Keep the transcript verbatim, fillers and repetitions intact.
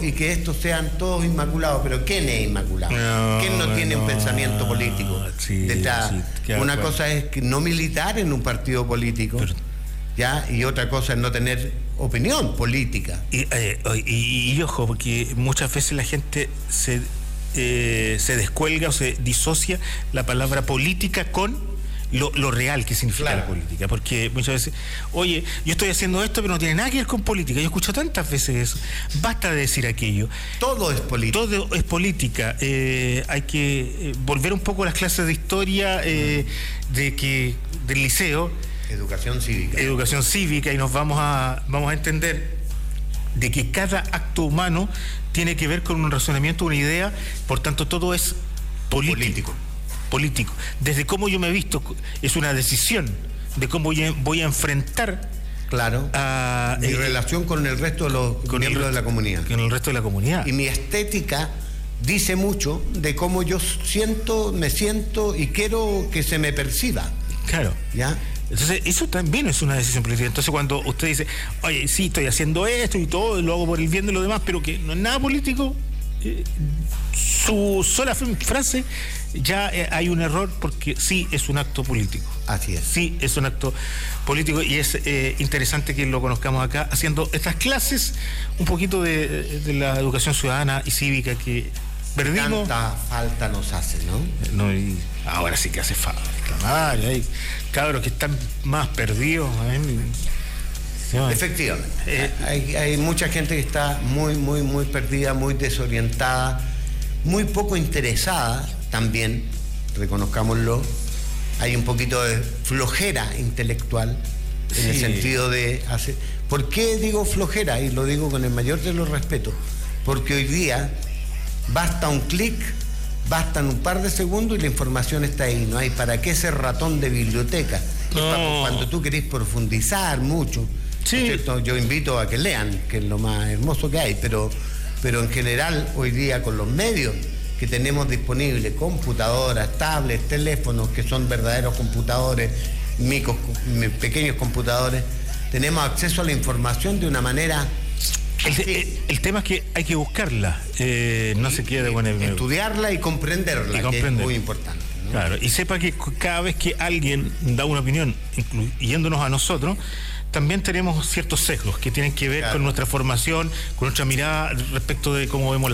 y que estos sean todos inmaculados. Pero ¿quién es inmaculado? No, ¿quién no tiene no, un pensamiento político? Sí, detrás? Sí, una cosa es que no militar en un partido político, pero, ¿ya? Y otra cosa es no tener opinión política. Y, eh, y, y ojo, porque muchas veces la gente se, eh, se descuelga o se disocia la palabra política con Lo, lo real que significa claro. la política, porque muchas veces, oye, yo estoy haciendo esto pero no tiene nada que ver con política. Yo escucho tantas veces eso, basta de decir aquello. Todo es política. Todo es política. Eh, hay que eh, volver un poco a las clases de historia eh, de que del liceo. Educación cívica. Educación cívica, y nos vamos a, vamos a entender de que cada acto humano tiene que ver con un razonamiento, una idea, por tanto todo es político. político. político, desde cómo yo me he visto, es una decisión de cómo voy a, voy a enfrentar claro a, mi eh, relación con el resto de los con miembros el, de la comunidad. Con el resto de la comunidad. Y mi estética dice mucho de cómo yo siento, me siento y quiero que se me perciba. Claro. ¿Ya? Entonces, eso también es una decisión política. Entonces, cuando usted dice, oye, sí, estoy haciendo esto y todo, lo hago por el bien de los demás, pero que no es nada político, eh, su sola frase ya eh, hay un error, porque sí es un acto político. Así es. Sí es un acto político, y es eh, interesante que lo conozcamos acá, haciendo estas clases, un poquito de, de la educación ciudadana y cívica que perdimos. Tanta falta nos hace, ¿no? no y ahora sí que hace falta. Vale, hay cabros que están más perdidos. ¿eh? Efectivamente. Eh, hay, hay mucha gente que está muy, muy, muy perdida, muy desorientada, muy poco interesada también, reconozcámoslo. Hay un poquito de flojera intelectual en sí. el sentido de hacer. ¿Por qué digo flojera? Y lo digo con el mayor de los respetos. Porque hoy día basta un clic, bastan un par de segundos y la información está ahí. No hay para qué ser ratón de biblioteca. No. Cuando tú querés profundizar mucho. Sí. ¿Cierto? Yo invito a que lean, que es lo más hermoso que hay, pero, pero en general hoy día con los medios que tenemos disponibles, computadoras, tablets, teléfonos, que son verdaderos computadores, micros, pequeños computadores, tenemos acceso a la información de una manera... El, el, el tema es que hay que buscarla, eh, no y, se quede con el... Estudiarla y comprenderla, y comprender. Que es muy importante, ¿no? Claro, y sepa que cada vez que alguien da una opinión, incluyéndonos a nosotros, también tenemos ciertos sesgos que tienen que ver claro. con nuestra formación, con nuestra mirada respecto de cómo vemos la